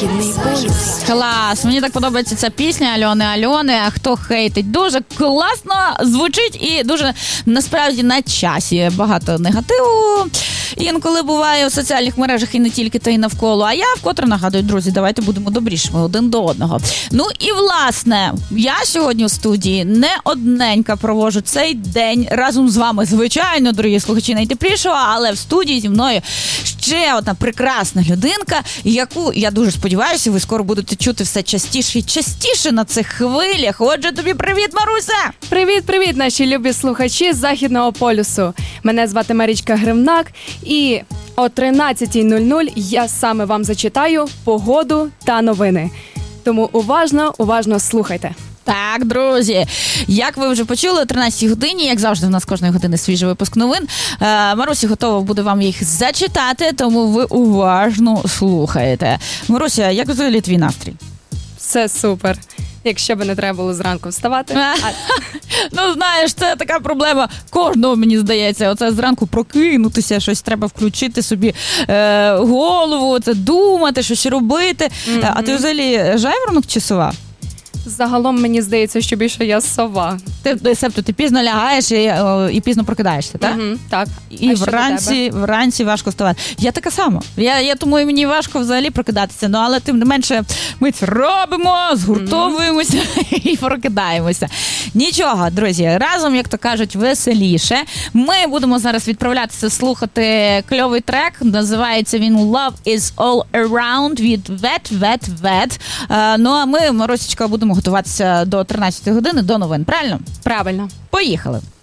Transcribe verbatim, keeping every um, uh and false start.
Західний полюс. Клас, мені так подобається ця пісня Альони Альони, а хто хейтить. Дуже класно звучить і дуже насправді на часі. Багато негативу інколи буває у соціальних мережах і не тільки, та й навколо. А я вкотре нагадую, друзі, давайте будемо добрішими один до одного. Ну і власне, я сьогодні у студії не одненька проводжу цей день разом з вами, звичайно, дорогі слухачі, найтеплішого, але в студії зі мною ще одна прекрасна людинка, яку, я дуже сподіваюся, ви скоро будете чути все частіше і частіше на цих хвилях. Отже, тобі привіт, Маруся! Привіт-привіт, наші любі слухачі з Західного полюсу. Мене звати Марічка Гривнак, і о тринадцятій нуль нуль я саме вам зачитаю погоду та новини. Тому уважно, уважно слухайте. Так, друзі, як ви вже почули, о тринадцятій годині, як завжди, в нас кожної години свіжий випуск новин. Маруся готова буде вам їх зачитати, тому ви уважно слухаєте. Маруся, як взагалі твій настрій? Все супер. Якщо б не треба було зранку вставати. А... Ну, знаєш, це така проблема кожного, мені здається. Оце зранку прокинутися, щось треба включити собі е, голову, це думати, щось робити. Mm-hmm. А ти взагалі жайворонок чи сова? Загалом мені здається, що більше я сова. Ти, себто, ти пізно лягаєш і, о, і пізно прокидаєшся, так? Угу, так. І а вранці, вранці важко вставати. Я така сама. Я, я тому і мені важко взагалі прокидатися, ну, але тим не менше ми це робимо, згуртовуємося угу. і прокидаємося. Нічого, друзі, разом, як то кажуть, веселіше. Ми будемо зараз відправлятися слухати кльовий трек. Називається він «Love is all around» від Wet, Wet, Wet. Uh, ну, а ми, Марусечка, будемо готуватися до тринадцятої години, до новин, правильно? Правильно. Поїхали.